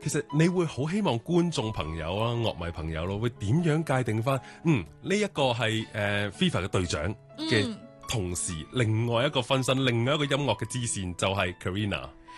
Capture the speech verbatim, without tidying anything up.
其實你會好希望觀眾朋友啊、樂迷朋友咯，會點樣界定翻？嗯，呢、一個係誒 FIFA 嘅隊長嘅同時，另外一個分身，另外一個音樂嘅支線就係 Karina。